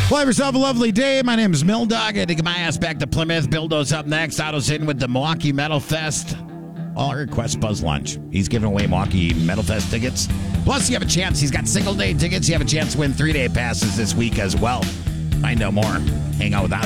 Well, have yourself a lovely day. My name is Milldog. I had to get my ass back to Plymouth. Bildo's up next. Otto's in with the Milwaukee Metal Fest. All request Buzz Lunch. He's giving away Milwaukee Metal Fest tickets. Plus, you have a chance. He's got single-day tickets. You have a chance to win 3-day passes this week as well. Find out more. Hang out with Otto.